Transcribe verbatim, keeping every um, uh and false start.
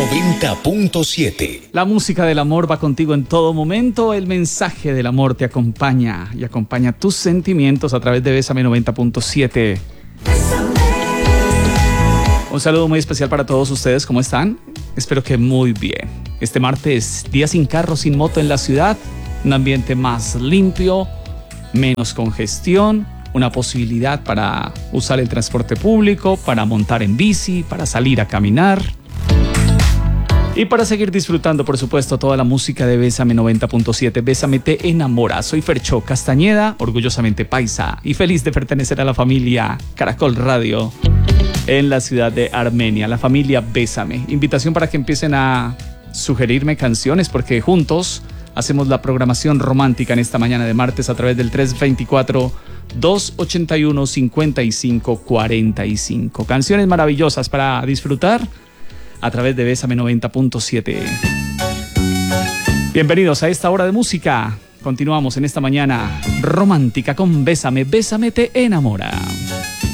noventa punto siete. La música del amor va contigo en todo momento. El mensaje del amor te acompaña y acompaña tus sentimientos a través de Bésame noventa punto siete. Un saludo muy especial para todos ustedes. ¿Cómo están? Espero que muy bien. Este martes, día sin carro, sin moto en la ciudad. Un ambiente más limpio, menos congestión. Una posibilidad para usar el transporte público, para montar en bici, para salir a caminar. Y para seguir disfrutando, por supuesto, toda la música de Bésame noventa punto siete. Bésame te enamora. Soy Fercho Castañeda, orgullosamente paisa y feliz de pertenecer a la familia Caracol Radio en la ciudad de Armenia, la familia Bésame. Invitación para que empiecen a sugerirme canciones, porque juntos hacemos la programación romántica en esta mañana de martes a través del tres dos cuatro, dos ocho uno, cinco cinco cuatro cinco. Canciones maravillosas para disfrutar a través de Bésame noventa punto siete. Bienvenidos a esta hora de música. Continuamos en esta mañana romántica con Bésame, Bésame te enamora.